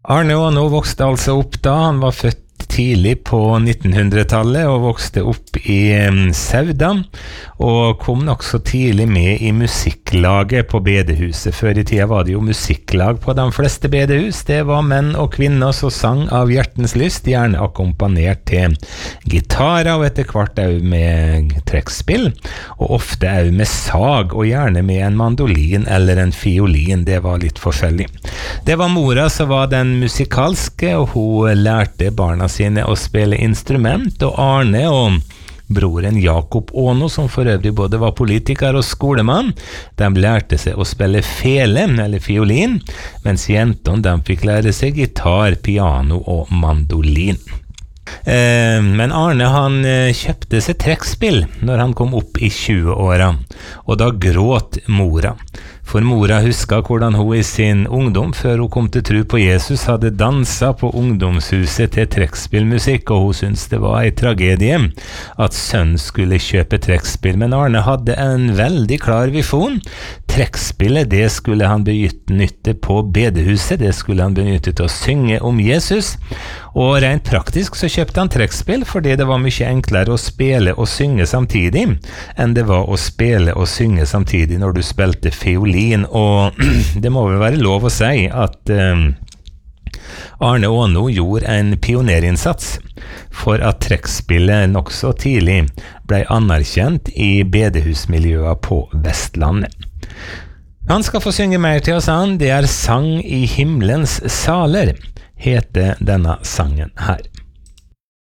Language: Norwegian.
Arne Aano vokste altså opp da. Han var født tidlig på 1900-tallet og vokste opp i Sauda, og kom nok så tidlig med i musikklaget på bedehuset. Før i tida var det jo musikklag på de fleste bedehus. Det var menn og kvinner som sang av hjertens lyst, gjerne akkompanert til gitarer, og etter hvert også med trekkspill, og ofte også med sag, og gjerne med en mandolin eller en fiolin. Det var litt forskjellig. Det var mora som var den musikalske, og hun lærte barna sine å spille instrument, og Arne og broren Jakob Aano, som for øvrig både var politiker og skolemann, de lærte seg å spille fele, eller fiolin, mens jentene de fikk lære seg gitar, piano og mandolin. Men Arne han kjøpte seg trekkspill når han kom opp i 20-åra, og da gråt mora. For mora huska hvordan hun i sin ungdom, før hun kom til tro på Jesus, hadde dansa på ungdomshuset til trekkspillmusikk, og hun syntes det var en tragedie at sønnen skulle kjøpe trekkspill. Men Arne hadde en veldig klar visjon. Trekkspillet, det skulle han benytte på bedehuset, det skulle han benytte til å synge om Jesus, og rent praktisk så kjøpte han trekkspill fordi det var mye enklere å spille og synge samtidig enn det var å spille og synge samtidig når du spilte fiolin, og det må vel være lov å si at Arne Aano gjorde en pionerinnsats for at trekkspillet nok så tidlig ble anerkjent i bedehusmiljøet på Vestlandet. Han skal få synge mer til oss, han. Det er Sang i himmelens saler, heter denne sangen her.